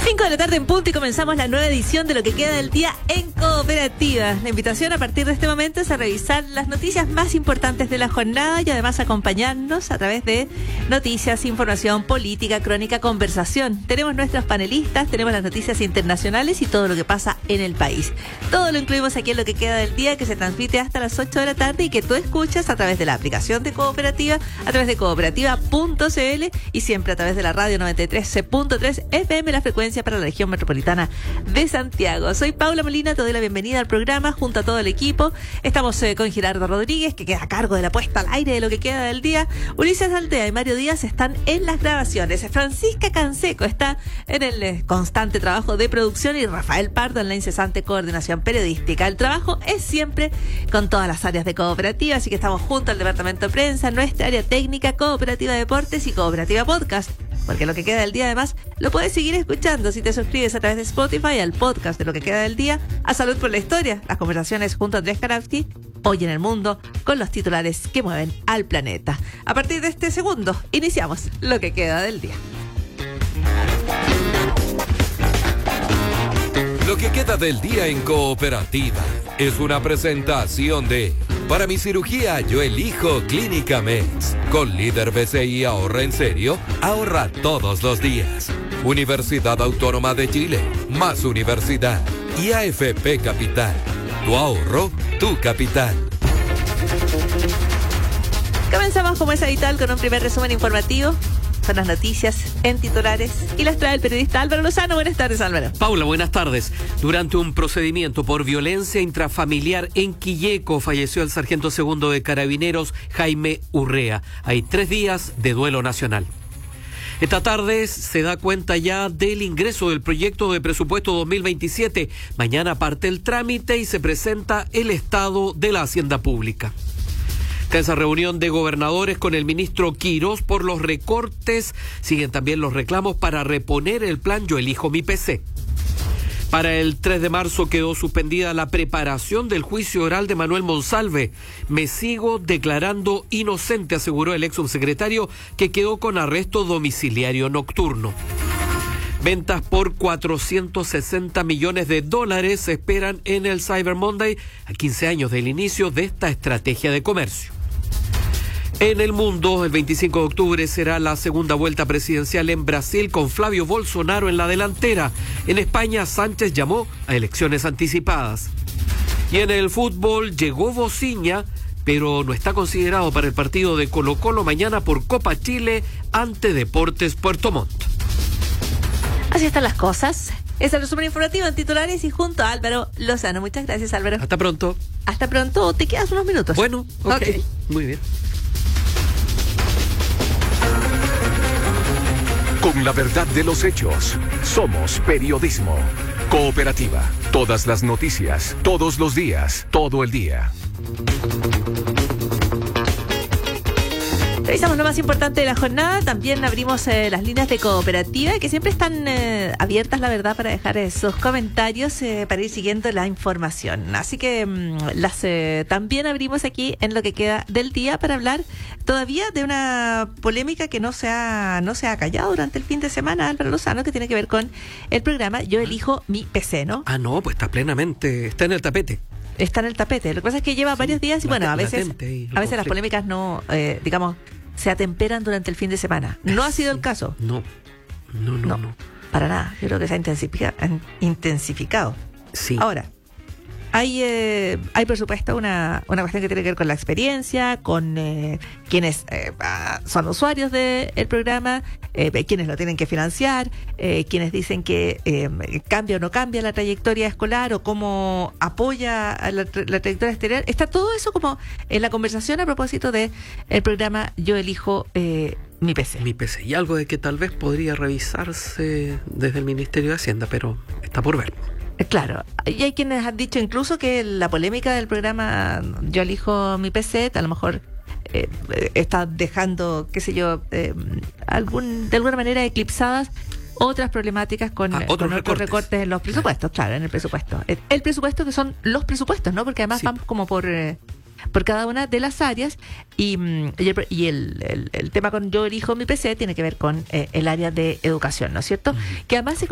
5 de la tarde en punto y comenzamos la nueva edición de Lo que queda del día en Cooperativa. La invitación a partir de este momento es a revisar las noticias más importantes de la jornada y además acompañarnos a través de noticias, información, política, crónica, conversación. Tenemos nuestros panelistas, tenemos las noticias internacionales y todo lo que pasa en el país. Todo lo incluimos aquí en Lo que queda del día, que se transmite hasta las 8 de la tarde y que tú escuchas a través de la aplicación de Cooperativa, a través de cooperativa.cl y siempre a través de la radio 93.3 FM, la frecuencia para la región metropolitana de Santiago. Soy Paula Molina, te doy la bienvenida al programa junto a todo el equipo. Estamos con Gerardo Rodríguez, que queda a cargo de la puesta al aire de Lo que queda del día. Ulises Aldea y Mario Díaz están en las grabaciones. Francisca Canseco está en el constante trabajo de producción y Rafael Pardo en la incesante coordinación periodística. El trabajo es siempre con todas las áreas de Cooperativa, así que estamos junto al departamento de prensa, nuestra área técnica, Cooperativa Deportes y Cooperativa Podcast. Porque Lo que queda del día, además, lo puedes seguir escuchando si te suscribes a través de Spotify al podcast de Lo que queda del día, a Salud por la Historia, las conversaciones junto a Andrés Karavsky, Hoy en el Mundo, con los titulares que mueven al planeta. A partir de este segundo, iniciamos Lo que queda del día. Lo que queda del día en Cooperativa es una presentación de Para mi cirugía yo elijo Clínica Meds. Con líder BCI ahorra en serio, ahorra todos los días. Universidad Autónoma de Chile, más universidad. Y AFP Capital, tu ahorro, tu capital. Comenzamos como es habitual con un primer resumen informativo. Son las noticias en titulares y las trae el periodista Álvaro Lozano. Buenas tardes, Álvaro. Paula, buenas tardes. Durante un procedimiento por violencia intrafamiliar en Quilleco falleció el sargento segundo de Carabineros, Jaime Urrea. Hay 3 días de duelo nacional. Esta tarde se da cuenta ya del ingreso del proyecto de presupuesto 2027. Mañana parte el trámite y se presenta el estado de la Hacienda Pública. Esa reunión de gobernadores con el ministro Quirós por los recortes. Siguen también los reclamos para reponer el plan Yo Elijo Mi PC. Para el 3 de marzo quedó suspendida la preparación del juicio oral de Manuel Monsalve. Me sigo declarando inocente, aseguró el ex subsecretario, que quedó con arresto domiciliario nocturno. Ventas por $460 millones se esperan en el Cyber Monday, a 15 años del inicio de esta estrategia de comercio. En el mundo, el 25 de octubre será la segunda vuelta presidencial en Brasil con Flavio Bolsonaro en la delantera. En España, Sánchez llamó a elecciones anticipadas. Y en el fútbol llegó Bociña, pero no está considerado para el partido de Colo-Colo mañana por Copa Chile ante Deportes Puerto Montt. Así están las cosas. Es el resumen informativo en titulares y junto a Álvaro Lozano. Muchas gracias, Álvaro. Hasta pronto. Hasta pronto. Te quedas unos minutos. Bueno, ok. Muy bien. Con la verdad de los hechos, somos periodismo. Cooperativa. Todas las noticias, todos los días, todo el día. Revisamos lo más importante de la jornada. También abrimos las líneas de Cooperativa, que siempre están abiertas, la verdad, para dejar sus comentarios para ir siguiendo la información. Así que también abrimos aquí en Lo que queda del día para hablar todavía de una polémica que no se ha callado durante el fin de semana, Álvaro Lozano, que tiene que ver con el programa Yo Elijo Mi PC, ¿no? Ah, no, pues está en el tapete. Está en el tapete. Lo que pasa es que lleva varios días y bueno, a veces las polémicas no, se atemperan durante el fin de semana. No ha sido el caso. No. Para nada. Yo creo que se ha intensificado. Sí. Ahora, hay por supuesto una cuestión que tiene que ver con la experiencia, con quienes son usuarios del programa, quienes lo tienen que financiar, quienes dicen que cambia o no cambia la trayectoria escolar o cómo apoya a la trayectoria exterior. Está todo eso como en la conversación a propósito de el programa Yo Elijo Mi PC. Mi PC. Y algo de que tal vez podría revisarse desde el Ministerio de Hacienda, pero está por ver. Claro, y hay quienes han dicho incluso que la polémica del programa Yo Elijo Mi PC a lo mejor está dejando, qué sé yo, de alguna manera eclipsadas otras problemáticas con otros recortes en los presupuestos, claro, en el presupuesto. El presupuesto que son los presupuestos, ¿no? Porque además van como por cada una de las áreas y el tema con Yo Elijo Mi PC tiene que ver con el área de educación, ¿no es cierto? Que además se